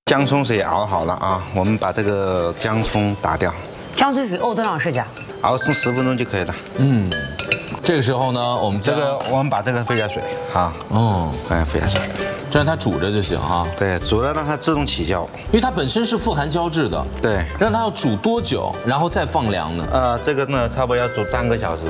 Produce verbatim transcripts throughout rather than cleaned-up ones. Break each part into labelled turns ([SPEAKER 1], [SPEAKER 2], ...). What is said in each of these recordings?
[SPEAKER 1] 姜葱水熬好了啊，我们把这个姜葱打掉。
[SPEAKER 2] 姜葱水熬多长时间？
[SPEAKER 1] 熬上十分钟就可以了。
[SPEAKER 3] 嗯，这个时候呢，我们
[SPEAKER 1] 这个我们把这个沸下水啊，
[SPEAKER 3] 哦，
[SPEAKER 1] 哎，沸下水，
[SPEAKER 3] 就让它煮着就行哈。
[SPEAKER 1] 对，煮了让它自动起胶，
[SPEAKER 3] 因为它本身是富含胶质的。
[SPEAKER 1] 对，
[SPEAKER 3] 让它要煮多久，然后再放凉呢？
[SPEAKER 1] 呃，这个呢，差不多要煮三个小时。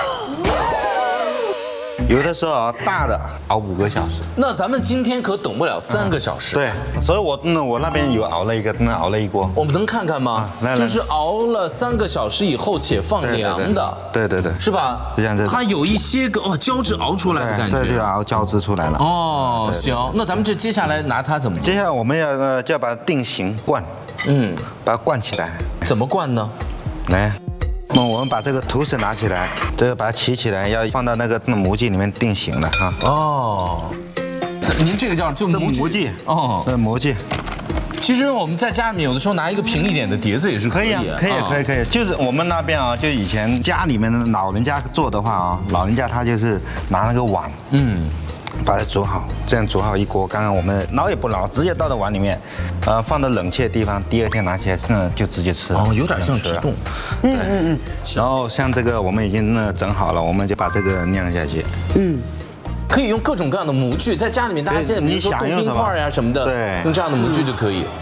[SPEAKER 1] 有的时候啊，大的熬五个小时。
[SPEAKER 3] 那咱们今天可等不了三个小时。
[SPEAKER 1] 对，所以我那我那边有熬了一个，那熬了一锅。
[SPEAKER 3] 我们能看看吗？
[SPEAKER 1] 来来，
[SPEAKER 3] 就是熬了三个小时以后且放凉的。
[SPEAKER 1] 对对对，
[SPEAKER 3] 是吧？
[SPEAKER 1] 就像这，
[SPEAKER 3] 它有一些个哦胶质熬出来的感觉。
[SPEAKER 1] 对，就熬胶质出来了。
[SPEAKER 3] 哦，行，那咱们这接下来拿它怎么？
[SPEAKER 1] 接下来我们要呃就要把它定型灌，嗯，把它灌起来。
[SPEAKER 3] 怎么灌呢？
[SPEAKER 1] 来。那我们把这个土笋拿起来，这个把它起起来，要放到那个模具里面定型了哈。
[SPEAKER 3] 哦，您这个叫就模
[SPEAKER 1] 具
[SPEAKER 3] 哦，
[SPEAKER 1] 这模具。
[SPEAKER 3] 其实我们在家里面有的时候拿一个平一点的碟子也是可以
[SPEAKER 1] 啊，可以可以可以。就是我们那边啊，就以前家里面的老人家做的话啊，老人家他就是拿那个碗，嗯。把它煮好，这样煮好一锅。刚刚我们捞也不捞，直接倒到碗里面，呃，放到冷却的地方。第二天拿起来，嗯，就直接吃了。
[SPEAKER 3] 哦，有点像皮冻。
[SPEAKER 1] 嗯嗯嗯。然后像这个我们已经那整好了，我们就把这个酿下去。嗯。
[SPEAKER 3] 可以用各种各样的模具，在家里面大家现在比如说冻冰块呀什么的，
[SPEAKER 1] 对，
[SPEAKER 3] 用这样的模具就可以。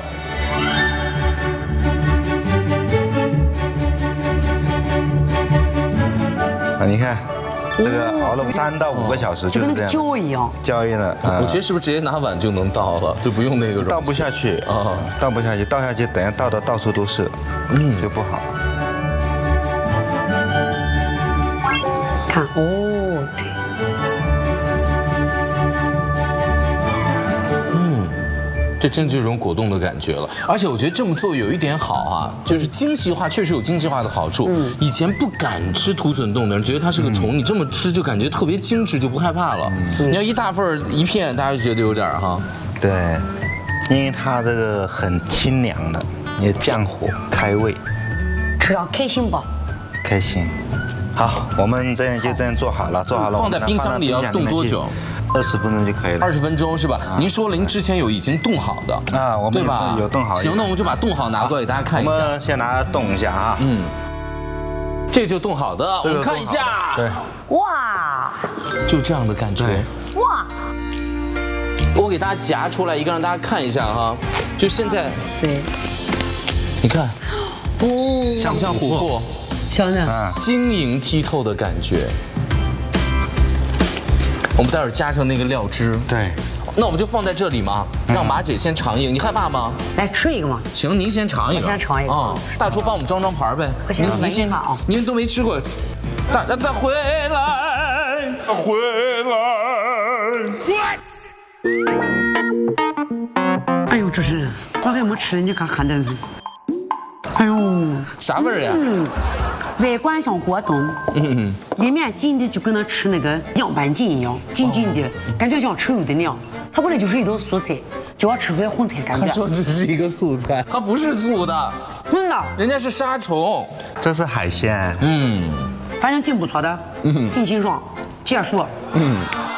[SPEAKER 1] 啊，你看。这个熬了三到五个小时，就是这样，
[SPEAKER 2] 胶一样，
[SPEAKER 1] 胶一样的。
[SPEAKER 3] 我觉得是不是直接拿碗就能倒了，就不用那个
[SPEAKER 1] 倒不下去啊，倒不下去，倒下去等下倒的到处都是，嗯，就不好。
[SPEAKER 2] 看哦，对。
[SPEAKER 3] 这真就是种果冻的感觉了，而且我觉得这么做有一点好啊，就是精细化，确实有精细化的好处。嗯，以前不敢吃土笋冻的人觉得它是个虫，你这么吃就感觉特别精致，就不害怕了。你要一大份一片，大家就觉得有点哈。
[SPEAKER 1] 对，因为它这个很清凉的，也降火开胃，
[SPEAKER 2] 吃上开心吧？
[SPEAKER 1] 开心。好，我们这样就这样做好了，做好了
[SPEAKER 3] 放在冰箱里要冻多久？
[SPEAKER 1] 二十分钟就可以了。
[SPEAKER 3] 二十分钟是吧？您说了，您之前有已经冻好的
[SPEAKER 1] 啊，我们
[SPEAKER 3] 对吧？
[SPEAKER 1] 有冻好。
[SPEAKER 3] 行，那我们就把冻好拿过来给大家看一下。
[SPEAKER 1] 我们先拿它冻一下啊。嗯，
[SPEAKER 3] 这就冻好的，我们看一下。
[SPEAKER 1] 对，
[SPEAKER 2] 哇，
[SPEAKER 3] 就这样的感觉。哇，我给大家夹出来一个，让大家看一下哈。就现在，你看，哦，像不像琥珀？
[SPEAKER 2] 像呢，
[SPEAKER 3] 晶莹剔透的感觉。我们待会儿加上那个料汁，
[SPEAKER 1] 对，
[SPEAKER 3] 那我们就放在这里嘛，让马姐先尝一个。你害怕吗？
[SPEAKER 2] 来吃一个嘛。
[SPEAKER 3] 行，您先尝一个。
[SPEAKER 2] 我先尝一个啊。
[SPEAKER 3] 大厨帮我们装装盘呗。
[SPEAKER 2] 您您先看啊。
[SPEAKER 3] 您都没吃过，大大大回来，回来。
[SPEAKER 2] 哎呦，这是我还没吃，你看看的。哎呦，
[SPEAKER 3] 啥味儿呀？嗯，
[SPEAKER 2] 外观像果冻，嗯，里面紧的就跟那吃那个凉拌筋一样，紧紧的，感觉像吃肉的那样。它本来就是一道素菜，就要吃出来荤菜感觉。
[SPEAKER 3] 他说这是一个素菜，它不是素的，
[SPEAKER 2] 荤的，
[SPEAKER 3] 人家是杀虫。
[SPEAKER 1] 这是海鲜，
[SPEAKER 2] 嗯，反正挺不错的，嗯，挺清爽，解暑，嗯。